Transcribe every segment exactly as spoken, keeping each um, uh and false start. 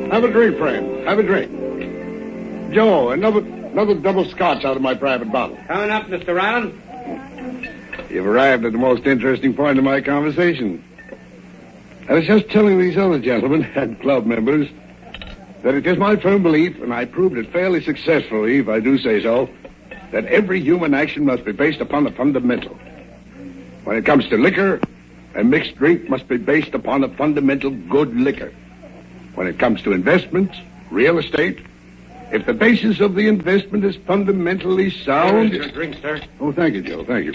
Have a drink, friend. Have a drink. Joe, another another double scotch out of my private bottle. Coming up, Mister Rowland. You've arrived at the most interesting point of my conversation. I was just telling these other gentlemen and club members that it is my firm belief, and I proved it fairly successfully, if I do say so, that every human action must be based upon the fundamental. When it comes to liquor, a mixed drink must be based upon a fundamental good liquor. When it comes to investments, real estate, if the basis of the investment is fundamentally sound... Here's your drink, sir. Oh, thank you, Joe. Thank you.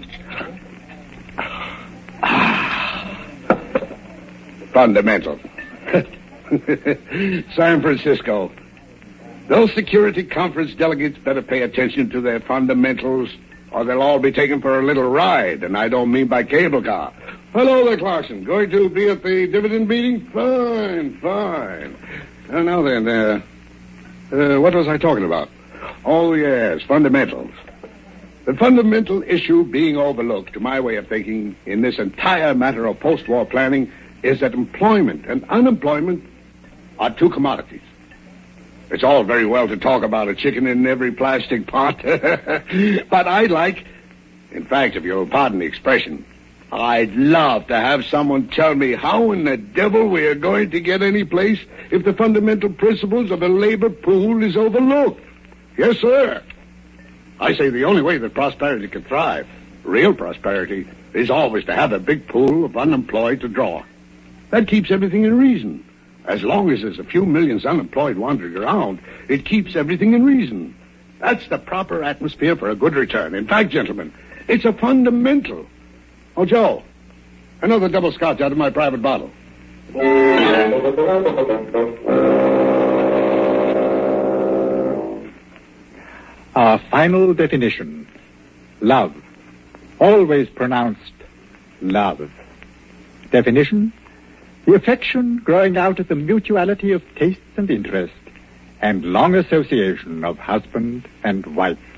Fundamental. San Francisco. Those security conference delegates better pay attention to their fundamentals, or they'll all be taken for a little ride, and I don't mean by cable car. Hello there, Clarkson. Going to be at the dividend meeting? Fine, fine. Uh, now then, uh, uh, what was I talking about? Oh, yes, fundamentals. The fundamental issue being overlooked, to my way of thinking, in this entire matter of post-war planning, is that employment and unemployment are two commodities. It's all very well to talk about a chicken in every plastic pot, but I'd like, in fact, if you'll pardon the expression, I'd love to have someone tell me how in the devil we are going to get any place if the fundamental principles of a labor pool is overlooked. Yes, sir. I say the only way that prosperity can thrive, real prosperity, is always to have a big pool of unemployed to draw. That keeps everything in reason. As long as there's a few millions unemployed wandering around, it keeps everything in reason. That's the proper atmosphere for a good return. In fact, gentlemen, it's a fundamental. Oh, Joe, another double scotch out of my private bottle. Our final definition. Love. Always pronounced love. Definition. The affection growing out of the mutuality of tastes and interest and long association of husband and wife.